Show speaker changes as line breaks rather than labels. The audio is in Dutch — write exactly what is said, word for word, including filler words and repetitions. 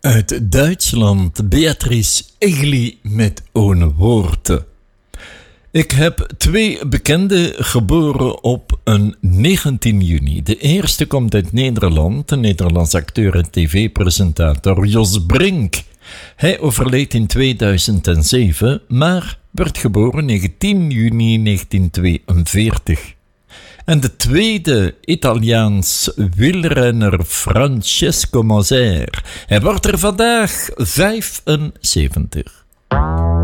Uit Duitsland, Beatrice Egli met Ohne Worte. Ik heb twee bekenden geboren op een negentien juni. De eerste komt uit Nederland, een Nederlands acteur en tv-presentator Jos Brink. Hij overleed in tweeduizend zeven, maar werd geboren negentien juni negentien tweeënveertig. En de tweede Italiaans wielrenner Francesco Moser. Hij wordt er vandaag vijfenzeventig.